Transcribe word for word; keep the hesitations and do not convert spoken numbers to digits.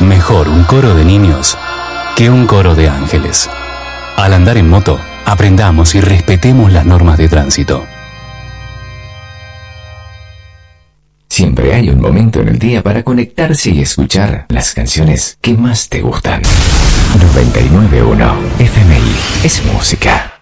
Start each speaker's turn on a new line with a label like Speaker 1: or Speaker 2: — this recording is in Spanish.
Speaker 1: Mejor un coro de niños que un coro de ángeles. Al andar en moto, aprendamos y respetemos las normas de tránsito.
Speaker 2: Siempre hay un momento en el día para conectarse y escuchar las canciones que más te gustan. noventa y nueve punto uno F M I es música.